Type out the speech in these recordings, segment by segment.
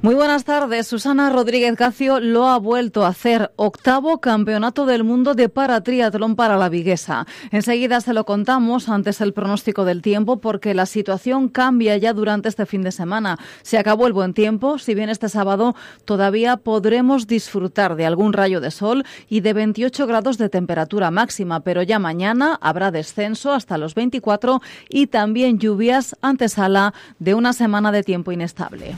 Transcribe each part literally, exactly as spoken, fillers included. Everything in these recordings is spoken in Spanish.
Muy buenas tardes. Susana Rodríguez Gacio lo ha vuelto a hacer. Octavo Campeonato del Mundo de Paratriatlón para la viguesa. Enseguida se lo contamos, antes el pronóstico del tiempo, porque la situación cambia ya durante este fin de semana. Se acabó el buen tiempo, si bien este sábado todavía podremos disfrutar de algún rayo de sol y de veintiocho grados de temperatura máxima, pero ya mañana habrá descenso hasta los veinticuatro y también lluvias, antesala de una semana de tiempo inestable.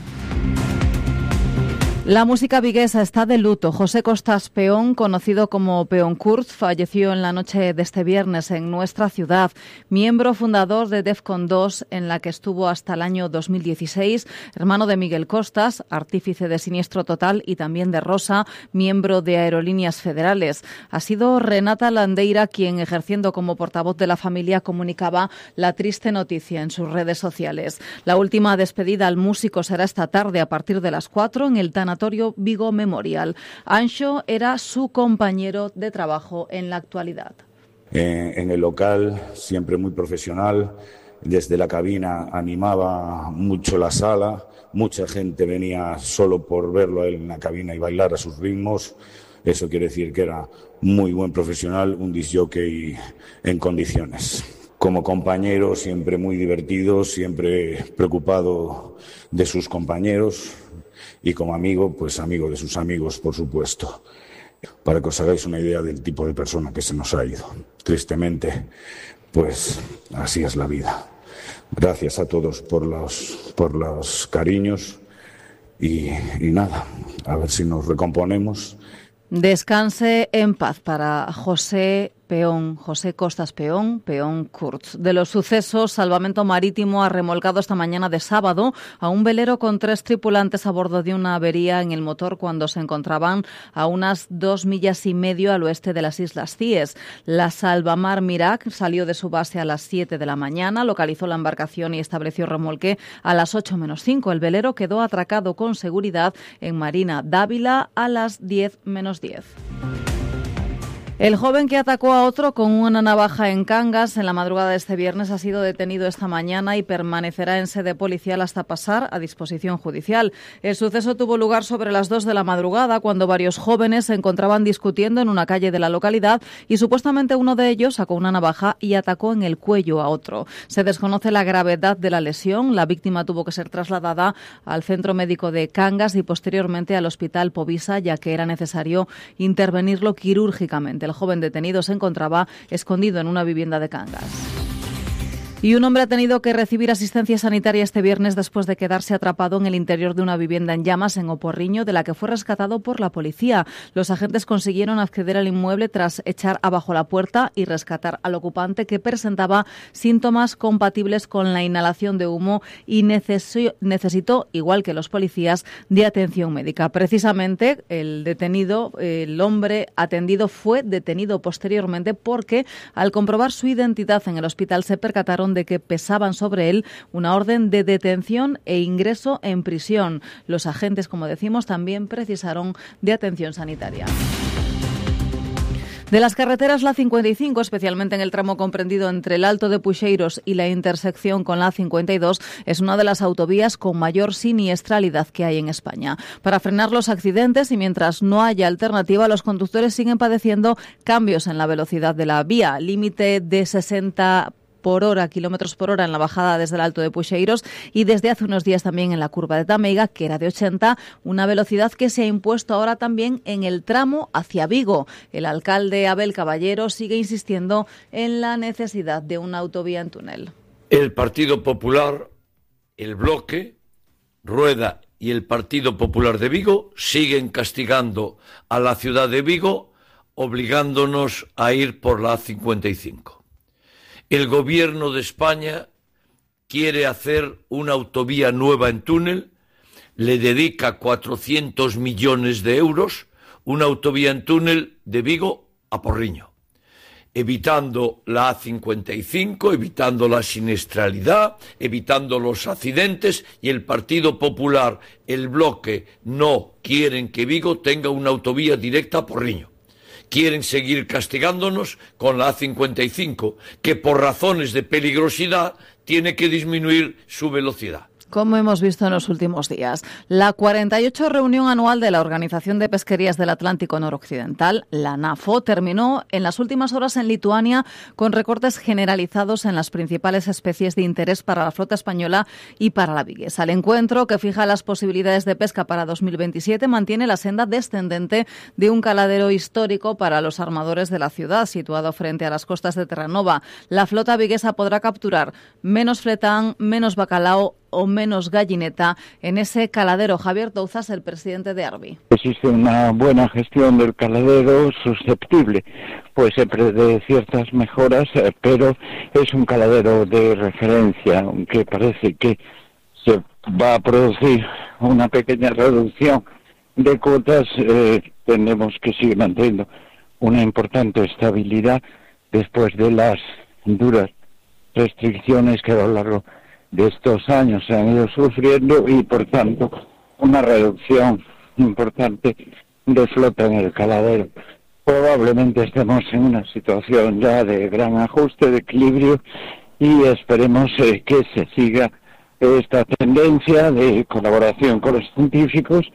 La música viguesa está de luto. José Costas Peón, conocido como Peón Kurz, falleció en la noche de este viernes en nuestra ciudad. Miembro fundador de Defcon dos, en la que estuvo hasta el año dos mil dieciséis, hermano de Miguel Costas, artífice de Siniestro Total, y también de Rosa, miembro de Aerolíneas Federales. Ha sido Renata Landeira quien, ejerciendo como portavoz de la familia, comunicaba la triste noticia en sus redes sociales. La última despedida al músico será esta tarde a partir de las cuatro en el Tanatorio Vigo Memorial. Anxo era su compañero de trabajo en la actualidad. Eh, en el local, siempre muy profesional. Desde la cabina animaba mucho la sala. Mucha gente venía solo por verlo a él en la cabina y bailar a sus ritmos. Eso quiere decir que era muy buen profesional, un disc jockey en condiciones. Como compañero, siempre muy divertido, siempre preocupado de sus compañeros. Y como amigo, pues amigo de sus amigos, por supuesto. Para que os hagáis una idea del tipo de persona que se nos ha ido. Tristemente, pues así es la vida. Gracias a todos por los, por los cariños y, y nada, a ver si nos recomponemos. Descanse en paz para José Peón, José Costas Peón, Peón Kurz. De los sucesos, Salvamento Marítimo ha remolcado esta mañana de sábado a un velero con tres tripulantes a bordo de una avería en el motor cuando se encontraban a unas dos millas y medio al oeste de las Islas Cíes. La Salvamar Mirac salió de su base a las siete de la mañana, localizó la embarcación y estableció remolque a las ocho menos cinco. El velero quedó atracado con seguridad en Marina Dávila a las diez menos diez. El joven que atacó a otro con una navaja en Cangas en la madrugada de este viernes ha sido detenido esta mañana y permanecerá en sede policial hasta pasar a disposición judicial. El suceso tuvo lugar sobre las dos de la madrugada cuando varios jóvenes se encontraban discutiendo en una calle de la localidad y supuestamente uno de ellos sacó una navaja y atacó en el cuello a otro. Se desconoce la gravedad de la lesión. La víctima tuvo que ser trasladada al centro médico de Cangas y posteriormente al hospital Povisa, ya que era necesario intervenirlo quirúrgicamente. El joven detenido se encontraba escondido en una vivienda de Cangas. Y un hombre ha tenido que recibir asistencia sanitaria este viernes después de quedarse atrapado en el interior de una vivienda en llamas en Oporriño, de la que fue rescatado por la policía. Los agentes consiguieron acceder al inmueble tras echar abajo la puerta y rescatar al ocupante, que presentaba síntomas compatibles con la inhalación de humo y necesitó, igual que los policías, de atención médica. Precisamente el detenido, el hombre atendido, fue detenido posteriormente porque al comprobar su identidad en el hospital se percataron de que pesaban sobre él una orden de detención e ingreso en prisión. Los agentes, como decimos, también precisaron de atención sanitaria. De las carreteras, la cincuenta y cinco, especialmente en el tramo comprendido entre el Alto de Puxeiros y la intersección con la cincuenta y dos, es una de las autovías con mayor siniestralidad que hay en España. Para frenar los accidentes y mientras no haya alternativa, los conductores siguen padeciendo cambios en la velocidad de la vía. Límite de sesenta por hora, kilómetros por hora en la bajada desde el Alto de Puxeiros y desde hace unos días también en la curva de Tameiga, que era de ochenta, una velocidad que se ha impuesto ahora también en el tramo hacia Vigo. El alcalde Abel Caballero sigue insistiendo en la necesidad de una autovía en túnel. El Partido Popular, el Bloque, Rueda y el Partido Popular de Vigo siguen castigando a la ciudad de Vigo, obligándonos a ir por la A cincuenta y cinco. El gobierno de España quiere hacer una autovía nueva en túnel, le dedica cuatrocientos millones de euros, una autovía en túnel de Vigo a Porriño, evitando la A cincuenta y cinco, evitando la siniestralidad, evitando los accidentes, y el Partido Popular, el Bloque, no quieren que Vigo tenga una autovía directa a Porriño. Quieren seguir castigándonos con la A cincuenta y cinco, que por razones de peligrosidad tiene que disminuir su velocidad. Como hemos visto en los últimos días, la cuarenta y ocho reunión anual de la Organización de Pesquerías del Atlántico Noroccidental, la NAFO, terminó en las últimas horas en Lituania con recortes generalizados en las principales especies de interés para la flota española y para la viguesa. El encuentro, que fija las posibilidades de pesca para dos mil veintisiete, mantiene la senda descendente de un caladero histórico para los armadores de la ciudad, situado frente a las costas de Terranova. La flota viguesa podrá capturar menos fletán, menos bacalao o menos gallineta en ese caladero. Javier Touzas, el presidente de Arbi. Existe una buena gestión del caladero, susceptible pues siempre de ciertas mejoras, pero es un caladero de referencia, aunque parece que se va a producir una pequeña reducción de cuotas, eh, tenemos que seguir manteniendo una importante estabilidad después de las duras restricciones que a lo largo de estos años se han ido sufriendo y, por tanto, una reducción importante de flota en el caladero. Probablemente estemos en una situación ya de gran ajuste, de equilibrio, y esperemos eh, que se siga esta tendencia de colaboración con los científicos.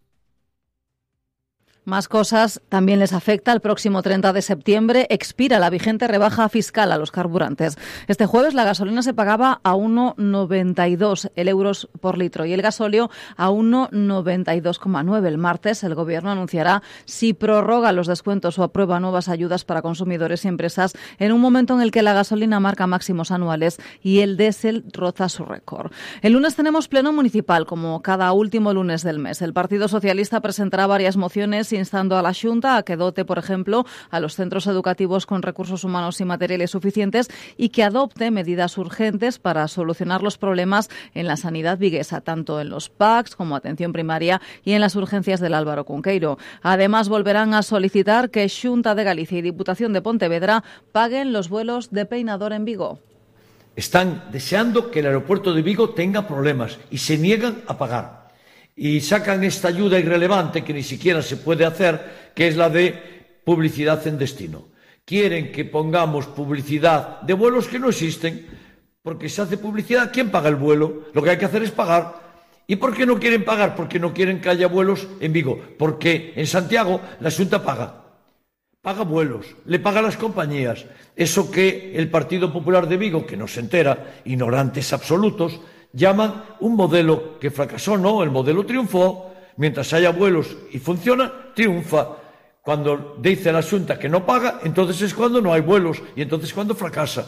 Más cosas también les afecta. El próximo treinta de septiembre expira la vigente rebaja fiscal a los carburantes. Este jueves la gasolina se pagaba a uno coma noventa y dos euros por litro y el gasóleo a uno coma noventa y dos coma nueve. El martes el Gobierno anunciará si prorroga los descuentos o aprueba nuevas ayudas para consumidores y empresas en un momento en el que la gasolina marca máximos anuales y el diésel roza su récord. El lunes tenemos pleno municipal, como cada último lunes del mes. El Partido Socialista presentará varias mociones instando a la Xunta a que dote, por ejemplo, a los centros educativos con recursos humanos y materiales suficientes y que adopte medidas urgentes para solucionar los problemas en la sanidad viguesa, tanto en los P A Cs como atención primaria y en las urgencias del Álvaro Cunqueiro. Además, volverán a solicitar que Xunta de Galicia y Diputación de Pontevedra paguen los vuelos de Peinador en Vigo. Están deseando que el aeropuerto de Vigo tenga problemas y se niegan a pagar. Y sacan esta ayuda irrelevante que ni siquiera se puede hacer, que es la de publicidad en destino. Quieren que pongamos publicidad de vuelos que no existen, porque se hace publicidad, ¿quién paga el vuelo? Lo que hay que hacer es pagar. ¿Y por qué no quieren pagar? Porque no quieren que haya vuelos en Vigo. Porque en Santiago la Xunta paga. Paga vuelos, le paga a las compañías. Eso que el Partido Popular de Vigo, que no se entera, ignorantes absolutos, llaman un modelo que fracasó. No, el modelo triunfó. Mientras haya vuelos y funciona, triunfa. Cuando dice la Xunta que no paga, entonces es cuando no hay vuelos y entonces es cuando fracasa.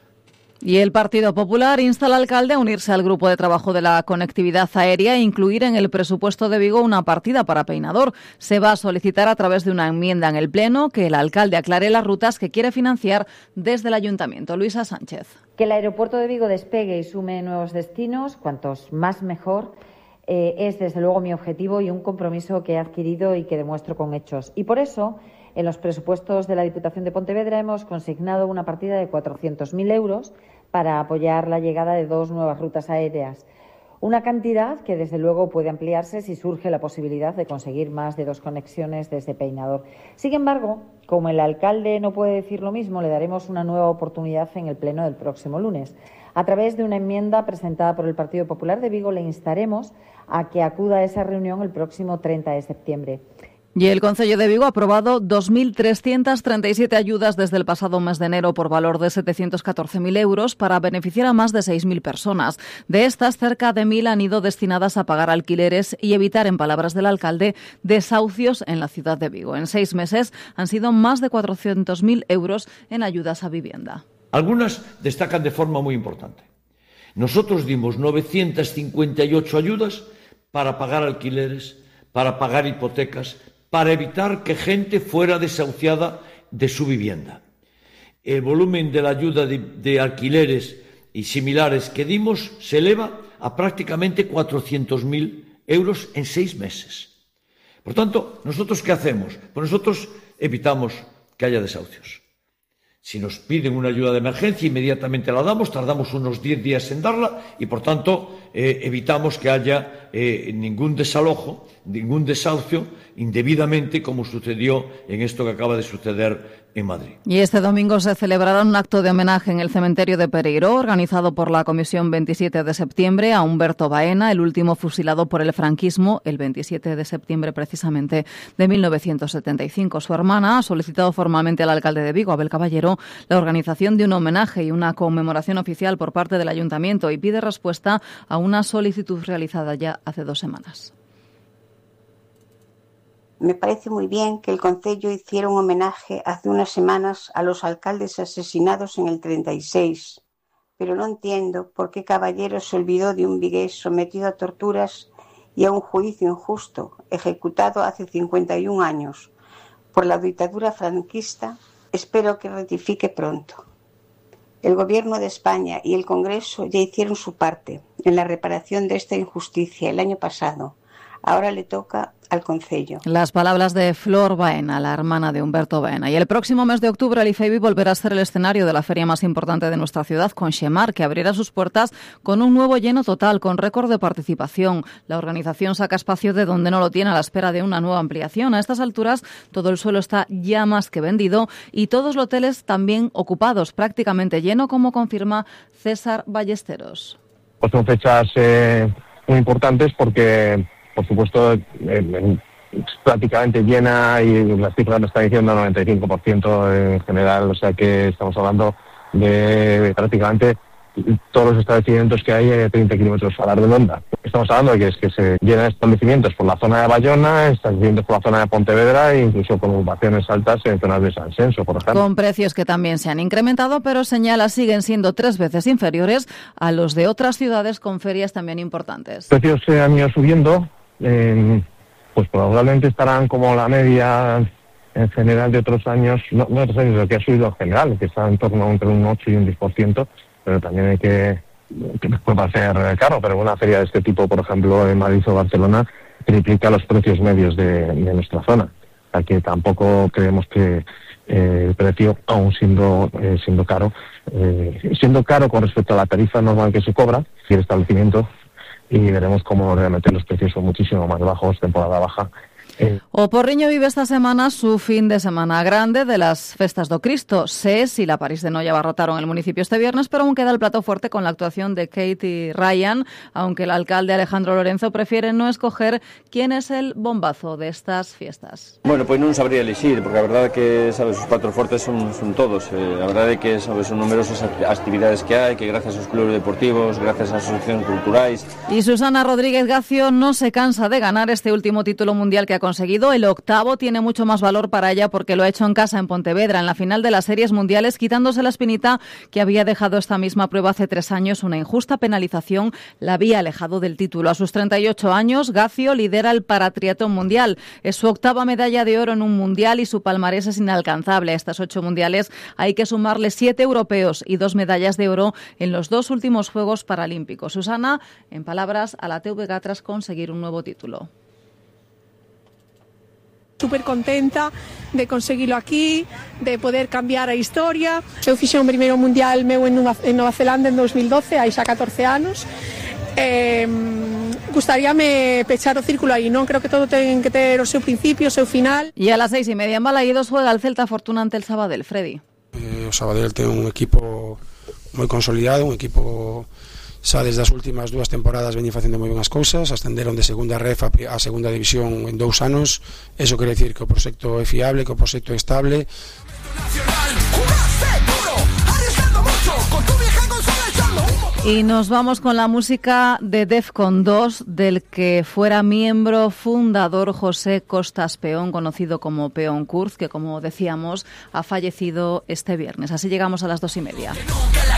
Y el Partido Popular insta al alcalde a unirse al grupo de trabajo de la conectividad aérea e incluir en el presupuesto de Vigo una partida para Peinador. Se va a solicitar a través de una enmienda en el Pleno que el alcalde aclare las rutas que quiere financiar desde el Ayuntamiento. Luisa Sánchez. Que el aeropuerto de Vigo despegue y sume nuevos destinos, cuantos más mejor, eh, es desde luego mi objetivo y un compromiso que he adquirido y que demuestro con hechos. Y por eso, en los presupuestos de la Diputación de Pontevedra hemos consignado una partida de cuatrocientos mil euros para apoyar la llegada de dos nuevas rutas aéreas. Una cantidad que, desde luego, puede ampliarse si surge la posibilidad de conseguir más de dos conexiones desde Peinador. Sin embargo, como el alcalde no puede decir lo mismo, le daremos una nueva oportunidad en el Pleno del próximo lunes. A través de una enmienda presentada por el Partido Popular de Vigo, le instaremos a que acuda a esa reunión el próximo treinta de septiembre. Y el Concello de Vigo ha aprobado dos mil trescientas treinta y siete ayudas desde el pasado mes de enero por valor de setecientos catorce mil euros para beneficiar a más de seis mil personas. De estas, cerca de mil han ido destinadas a pagar alquileres y evitar, en palabras del alcalde, desahucios en la ciudad de Vigo. En seis meses han sido más de cuatrocientos mil euros en ayudas a vivienda. Algunas destacan de forma muy importante. Nosotros dimos novecientas cincuenta y ocho ayudas para pagar alquileres, para pagar hipotecas, para evitar que gente fuera desahuciada de su vivienda. El volumen de la ayuda de, de alquileres y similares que dimos se eleva a prácticamente cuatrocientos mil euros en seis meses. Por tanto, ¿nosotros qué hacemos? Pues nosotros evitamos que haya desahucios. Si nos piden una ayuda de emergencia, inmediatamente la damos, tardamos unos diez días en darla y, por tanto, eh, evitamos que haya eh, ningún desalojo, ningún desahucio indebidamente, como sucedió en esto que acaba de suceder en Madrid. Y este domingo se celebrará un acto de homenaje en el cementerio de Pereiró, organizado por la Comisión veintisiete de septiembre, a Humberto Baena, el último fusilado por el franquismo, el veintisiete de septiembre precisamente de mil novecientos setenta y cinco. Su hermana ha solicitado formalmente al alcalde de Vigo, Abel Caballero, la organización de un homenaje y una conmemoración oficial por parte del ayuntamiento y pide respuesta a una solicitud realizada ya hace dos semanas. Me parece muy bien que el Concello hiciera un homenaje hace unas semanas a los alcaldes asesinados en el treinta y seis, pero no entiendo por qué Caballero se olvidó de un vigués sometido a torturas y a un juicio injusto, ejecutado hace cincuenta y un años por la dictadura franquista. Espero que rectifique pronto. El Gobierno de España y el Congreso ya hicieron su parte en la reparación de esta injusticia el año pasado. Ahora le toca al Concello. Las palabras de Flor Baena, la hermana de Humberto Baena. Y el próximo mes de octubre el IFEBI volverá a ser el escenario de la feria más importante de nuestra ciudad, con Xemar, que abrirá sus puertas con un nuevo lleno total, con récord de participación. La organización saca espacio de donde no lo tiene a la espera de una nueva ampliación. A estas alturas todo el suelo está ya más que vendido y todos los hoteles también ocupados, prácticamente lleno, como confirma César Ballesteros. Pues son fechas eh, muy importantes porque, por supuesto, eh, es prácticamente llena y las cifras me están diciendo noventa y cinco por ciento en general, o sea que estamos hablando de prácticamente todos los establecimientos que hay a treinta kilómetros a la redonda. Estamos hablando de que es que se llenan establecimientos por la zona de Bayona, establecimientos por la zona de Pontevedra e incluso con ocupaciones altas en zonas de San Senso, por ejemplo. Con precios que también se han incrementado, pero señala siguen siendo tres veces inferiores a los de otras ciudades con ferias también importantes. Los precios se han ido subiendo, eh, pues probablemente estarán como la media en general de otros años, no, no de otros años, lo que ha subido en general, que está en torno a entre un ocho y un diez por ciento, pero también hay que, que puede parecer caro, pero una feria de este tipo, por ejemplo, en Madrid o Barcelona, triplica los precios medios de, de nuestra zona. O sea que tampoco creemos que eh, el precio, aún siendo eh, siendo caro, eh, siendo caro con respecto a la tarifa normal que se cobra, si el establecimiento, y veremos cómo realmente los precios son muchísimo más bajos, temporada baja. Eh. O Porriño vive esta semana su fin de semana grande de las Festas do Cristo. Ses y la París de Noia abarrotaron el municipio este viernes, pero aún queda el plato fuerte con la actuación de Kate y Ryan, aunque el alcalde Alejandro Lorenzo prefiere no escoger quién es el bombazo de estas fiestas. Bueno, pues non sabría elegir, porque a verdade que, sabes, os platos fortes son, son todos. Eh, a verdade que, sabes, son numerosas actividades que hai, que gracias aos clubes deportivos, gracias ás asociacións culturais. Y Susana Rodríguez Gacio no se cansa de ganar este último título mundial que ha conseguido. El octavo tiene mucho más valor para ella porque lo ha hecho en casa en Pontevedra, en la final de las series mundiales, quitándose la espinita que había dejado esta misma prueba hace tres años. Una injusta penalización la había alejado del título. A sus treinta y ocho años, Gacio lidera el paratriatlón mundial. Es su octava medalla de oro en un mundial y su palmarés es inalcanzable. A estas ocho mundiales hay que sumarle siete europeos y dos medallas de oro en los dos últimos Juegos Paralímpicos. Susana, en palabras a la T V G tras conseguir un nuevo título. Súper contenta de conseguilo aquí, de poder cambiar a historia. Eu fixen o primeiro mundial meu en Nova, en Nova Zelanda en dos mil doce, hai xa catorce anos. Eh, gustaríame pechar o círculo aí, non? Creo que todo ten que ter o seu principio, o seu final. Y a las seis y media en Balaídos juega el Celta Fortuna ante el Sabadell. Freddy. Eh, o Sabadell ten un equipo moi consolidado, un equipo xa desde as últimas dúas temporadas veñen facendo moi ben as cousas, ascenderon de segunda ref a segunda división en dous anos. Eso quere decir que o proxecto é fiable, que o proxecto é estable. Y nos vamos con la música de Defcon dos, del que fuera miembro fundador José Costas Peón, conocido como Peón Kurz, que, como decíamos, ha fallecido este viernes. Así llegamos a las dos y media.